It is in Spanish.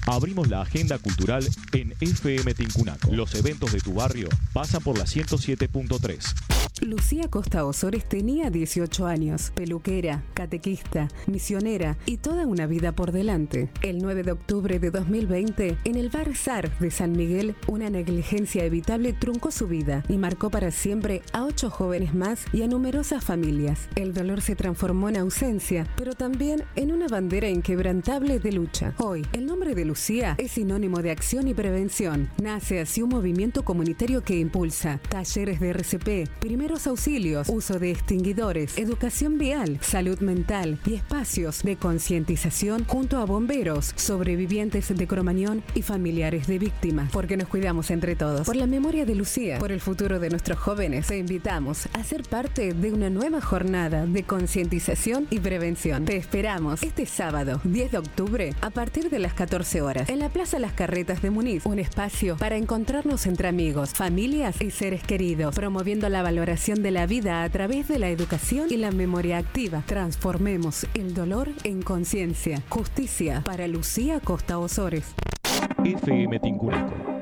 Abrimos la agenda cultural en FM Tincunaco. Los eventos de tu barrio pasan por la 107.3. Lucía Costa Ozores tenía 18 años, peluquera, catequista, misionera y toda una vida por delante. El 9 de octubre de 2020, en el bar SAR de San Miguel, una negligencia evitable truncó su vida y marcó para siempre a 8 jóvenes más y a numerosas familias. El dolor se transformó en ausencia, pero también en una bandera inquebrantable de lucha. Hoy, el nombre de Lucía es sinónimo de acción y prevención. Nace así un movimiento comunitario que impulsa talleres de RCP, primeros auxilios, uso de extinguidores, educación vial, salud mental y espacios de concientización junto a bomberos, sobrevivientes de Cromañón y familiares de víctimas. Porque nos cuidamos entre todos. Por la memoria de Lucía, por el futuro de nuestros jóvenes, te invitamos a ser parte de una nueva jornada de concientización y prevención. Te esperamos este sábado, 10 de octubre, a partir de las 14 horas, en la Plaza Las Carretas de Muniz. Un espacio para encontrarnos entre amigos, familias y seres queridos, promoviendo la valoración de la vida a través de la educación y la memoria activa. Transformemos el dolor en conciencia. Justicia para Lucía Costa Ozores. FM Tincunaco.